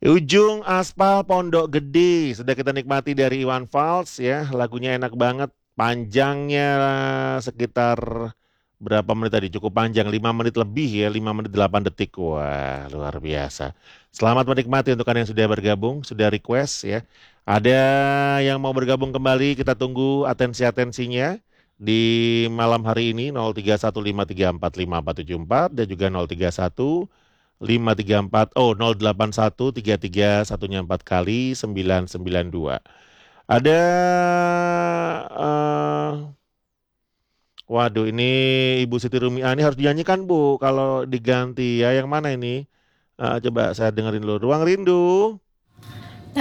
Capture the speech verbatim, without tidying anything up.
Ujung Aspal Pondok Gede sudah kita nikmati dari Iwan Fals ya, lagunya enak banget, panjangnya sekitar berapa menit tadi? Cukup panjang, lima menit lebih ya, lima menit delapan detik. Wah, luar biasa. Selamat menikmati untuk kalian yang sudah bergabung, sudah request ya. Ada yang mau bergabung kembali, kita tunggu atensi-atensinya di malam hari ini nol tiga satu lima tiga empat lima empat tujuh empat dan juga nol tiga satu lima tiga empat oh nol delapan satu tiga tiga satunya empat kali sembilan sembilan dua. Ada eh waduh ini Ibu Siti Rumiah ini harus dinyanyikan Bu kalau diganti ya yang mana ini? Eh, coba saya dengerin dulu. Ruang Rindu.